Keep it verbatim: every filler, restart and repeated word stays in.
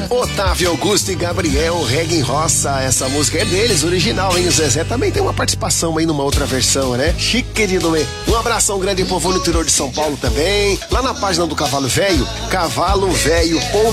Otávio Augusto e Gabriel, Reggae em Roça. Essa música é deles, original, hein? O Zezé também tem uma participação aí numa outra versão, né? Chique, querido. Um abração grande, povo no interior de São Paulo também. Lá na página do Cavalo Velho, cavalo velho